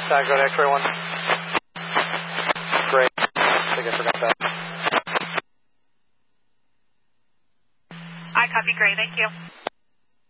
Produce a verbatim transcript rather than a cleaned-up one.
Uh, go to X-ray one. Great. I think I forgot that. I copy, great, thank you.